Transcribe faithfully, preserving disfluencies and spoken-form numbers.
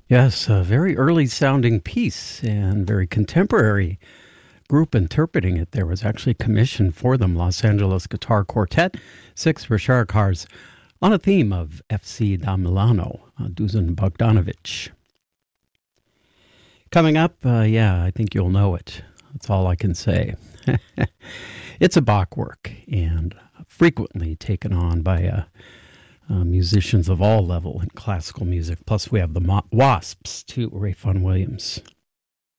Yes, a very early sounding piece and very contemporary group interpreting it. There was actually commissioned for them, Los Angeles Guitar Quartet, six Rasharkars, on a theme of F C da Milano, uh, Dusan Bogdanovich. Coming up, uh, yeah, I think you'll know it. That's all I can say. It's a Bach work and frequently taken on by uh, uh, musicians of all level in classical music. Plus, we have the Mo- Wasps, too, Ray Vaughan Williams.